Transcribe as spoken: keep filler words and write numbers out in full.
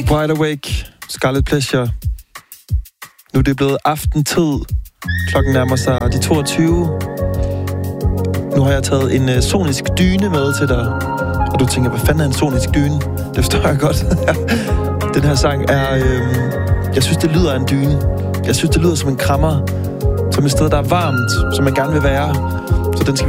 Wide Awake, Scarlet Pleasure. Nu er det blevet aftentid. Klokken nærmer sig de toogtyve. Nu har jeg taget en uh, sonisk dyne med til dig. Og du tænker, hvad fanden er en sonisk dyne? Det forstår jeg godt. Den her sang er... Øh, jeg synes, det lyder af en dyne. Jeg synes, det lyder som en krammer. Som et sted, der er varmt, som man gerne vil være. Så den skal vi